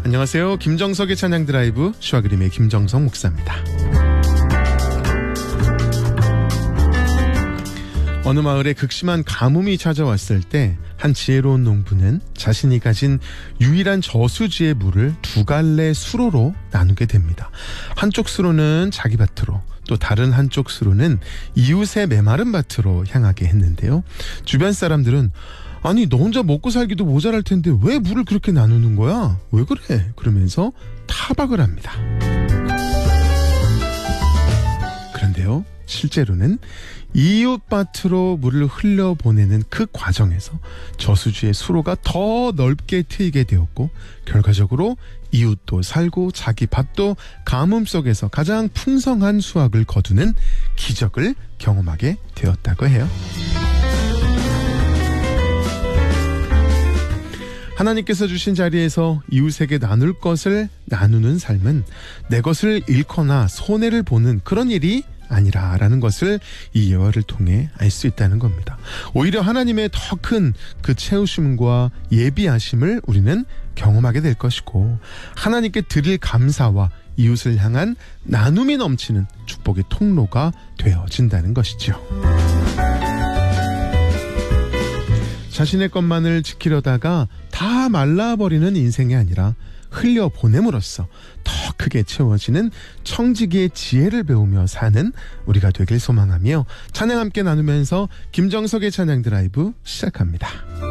안녕하세요. 김정석의 찬양 드라이브 슈아그림의 김정석 목사입니다. 어느 마을에 극심한 가뭄이 찾아왔을 때 한 지혜로운 농부는 자신이 가진 유일한 저수지의 물을 두 갈래 수로로 나누게 됩니다. 한쪽 수로는 자기 밭으로, 또 다른 한쪽 수로는 이웃의 메마른 밭으로 향하게 했는데요. 주변 사람들은 아니 너 혼자 먹고 살기도 모자랄 텐데 왜 물을 그렇게 나누는 거야? 왜 그래? 그러면서 타박을 합니다. 그런데요, 실제로는 이웃밭으로 물을 흘려보내는 그 과정에서 저수지의 수로가 더 넓게 트이게 되었고, 결과적으로 이웃도 살고 자기 밭도 가뭄 속에서 가장 풍성한 수확을 거두는 기적을 경험하게 되었다고 해요. 하나님께서 주신 자리에서 이웃에게 나눌 것을 나누는 삶은 내 것을 잃거나 손해를 보는 그런 일이 아니라라는 것을 이 예화를 통해 알 수 있다는 겁니다. 오히려 하나님의 더 큰 그 채우심과 예비하심을 우리는 경험하게 될 것이고, 하나님께 드릴 감사와 이웃을 향한 나눔이 넘치는 축복의 통로가 되어진다는 것이죠. 자신의 것만을 지키려다가 다 말라버리는 인생이 아니라 흘려보냄으로써 더 크게 채워지는 청지기의 지혜를 배우며 사는 우리가 되길 소망하며 찬양 함께 나누면서 김정석의 찬양 드라이브 시작합니다.